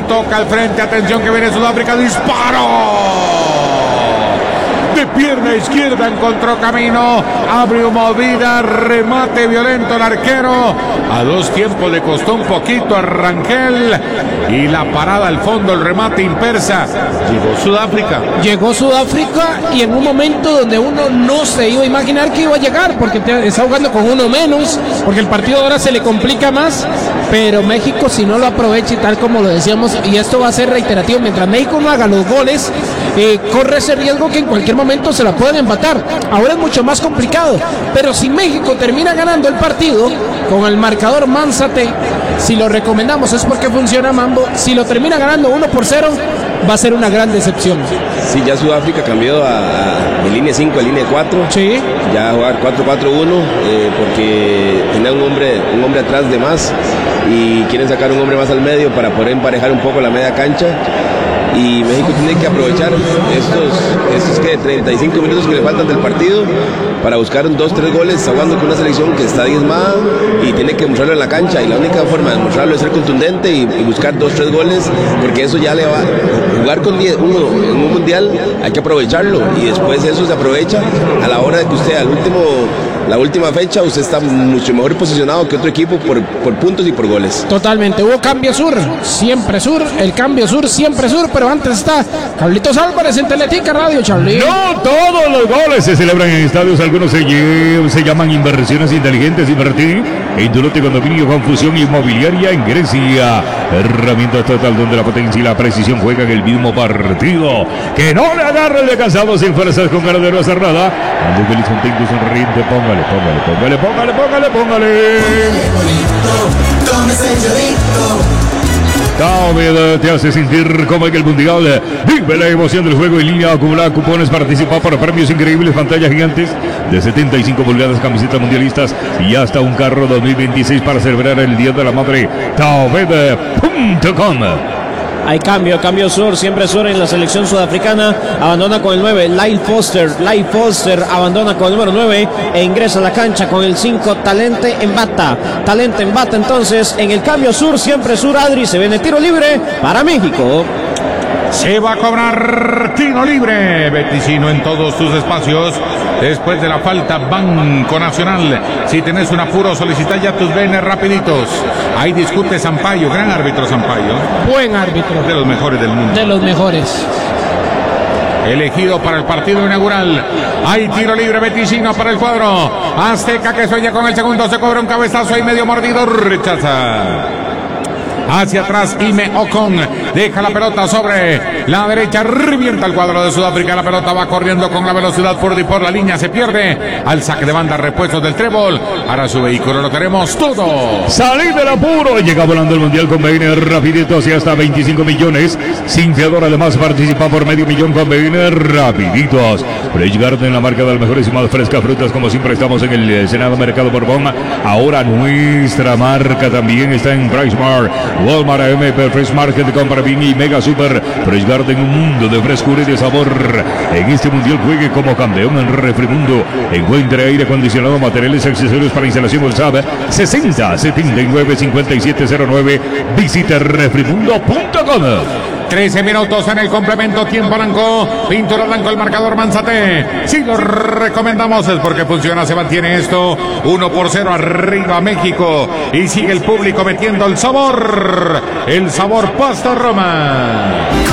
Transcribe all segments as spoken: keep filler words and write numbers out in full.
toca al frente, atención que viene Sudáfrica, disparo. De pierna izquierda encontró camino, abrió movida, remate violento el arquero. A dos tiempos le costó un poquito a Rangel y la parada al fondo, el remate impersa. Llegó Sudáfrica. Llegó Sudáfrica y en un momento donde uno no se iba a imaginar que iba a llegar, porque te está jugando con uno menos, porque el partido ahora se le complica más, pero México si no lo aprovecha y tal como lo decíamos, y esto va a ser reiterativo, mientras México no haga los goles, eh, corre ese riesgo que en cualquier momento se la pueden empatar. Ahora es mucho más complicado, pero si México termina ganando el partido con el marcador Manzate, si lo recomendamos es porque funciona Mambo, si lo termina ganando uno por cero va a ser una gran decepción. Sí, ya Sudáfrica cambió a, a, de línea cinco a línea cuatro. Sí. Ya a jugar cuatro cuatro uno, eh, porque tenía un hombre, un hombre atrás de más y quieren sacar un hombre más al medio para poder emparejar un poco la media cancha. Y México tiene que aprovechar estos, estos que treinta y cinco minutos que le faltan del partido para buscar un dos tres goles. Está jugando con una selección que está diezmada y tiene que mostrarlo en la cancha, y la única forma de mostrarlo es ser contundente y, y buscar dos tres goles, porque eso ya le va a jugar con diez, uno en un mundial. Hay que aprovecharlo y después eso se aprovecha a la hora de que usted al último la última fecha usted está mucho mejor posicionado que otro equipo por, por puntos y por goles. Totalmente, hubo cambio sur, siempre sur, el cambio sur, siempre sur, pero antes está Carlitos Álvarez en Teletica Radio, Charlie. No todos los goles se celebran en estadios, algunos se, se llaman inversiones inteligentes. Invertir en Dulote Condominio con Fusión Inmobiliaria en Grecia. Herramientas total donde la potencia y la precisión juegan el mismo partido. Que no le agarre el de cansado sin fuerzas con ganas de no hacer nada. Ando feliz, contento, sonriente, póngale, póngale, póngale, póngale, póngale, póngale. Taobed te hace sentir como en el mundial. Vive la emoción del juego en línea, acumula cupones, participa por premios increíbles, pantallas gigantes de setenta y cinco pulgadas, camisetas mundialistas y hasta un carro dos mil veintiséis para celebrar el Día de la Madre. Taobed punto com. Hay cambio, cambio sur, siempre sur en la selección sudafricana. Abandona con el nueve, Lyle Foster. Lyle Foster abandona con el número nueve e ingresa a la cancha con el cinco, Talente Embata. Talente Embata entonces en el cambio sur, siempre sur. Adri, se viene tiro libre para México. Se va a cobrar tiro libre. Beticino en todos tus espacios. Después de la falta, Banco Nacional. Si tenés un apuro, solicita ya tus bienes rapiditos. Ahí discute Sampaio, gran árbitro Sampaio. Buen árbitro. De los mejores del mundo. De los mejores. Elegido para el partido inaugural. Hay tiro libre, Beticino para el cuadro azteca que sueña con el segundo. Se cobra un cabezazo ahí medio mordido. Rechaza. Hacia atrás, Ime Ocon deja la pelota sobre la derecha, revienta el cuadro de Sudáfrica. La pelota va corriendo con la velocidad por, por la línea, se pierde al saque de banda, repuestos del trébol. Ahora su vehículo lo tenemos todo. Salir del apuro, llega volando el mundial con Beiner rapidito hacia hasta veinticinco millones. Sin fiador, además participa por medio millón con Beiner rapiditos. Fresh Garden, la marca de las mejores y más frescas frutas, como siempre estamos en el Senado Mercado Borbón. Ahora nuestra marca también está en Price Mart, Walmart, A M P, Fresh Market, Compra Bien y Mega Super. Fresh Garden, un mundo de frescura y de sabor. En este mundial juegue como campeón en Refrimundo. Encuentre aire acondicionado, materiales y accesorios para instalación WhatsApp sesenta setenta y nueve cincuenta y siete cero nueve. Visite refrimundo punto com. trece minutos en el complemento, tiempo blanco, pintura blanco, el marcador Manzate. Si lo recomendamos es porque funciona, se mantiene esto. uno por cero arriba México. Y sigue el público metiendo el sabor. El sabor Pasta Roma.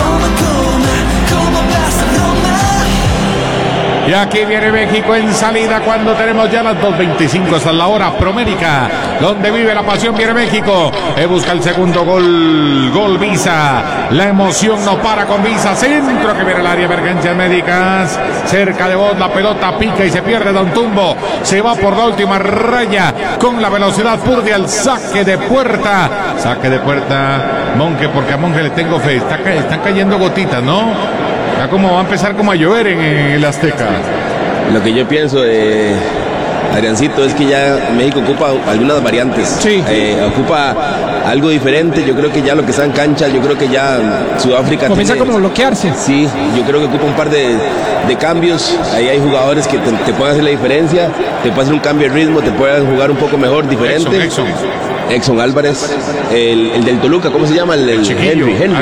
Y aquí viene México en salida cuando tenemos ya las dos veinticinco, esa es la hora Promérica, donde vive la pasión. Viene México, eh, busca el segundo gol, gol Visa, la emoción no para con Visa, centro que viene el área, emergencias médicas, cerca de vos, la pelota pica y se pierde Don Tumbo, se va por la última raya con la velocidad purde al saque de puerta, saque de puerta, Monje, porque a Monje le tengo fe, está, están cayendo gotitas, ¿no? Ya como va a empezar como a llover en el Azteca. Lo que yo pienso, eh, Adriancito, es que ya México ocupa algunas variantes. Sí. Eh, ocupa algo diferente. Yo creo que ya lo que está en cancha, yo creo que ya Sudáfrica comienza tiene, como bloquearse. Sí, yo creo que ocupa un par de, de cambios. Ahí hay jugadores que te, te pueden hacer la diferencia, te pueden hacer un cambio de ritmo, te pueden jugar un poco mejor, diferente. Exxon, Exxon. Exxon Álvarez, el, el del Toluca, ¿cómo se llama? El, el Chiquillo, Henry, Henry,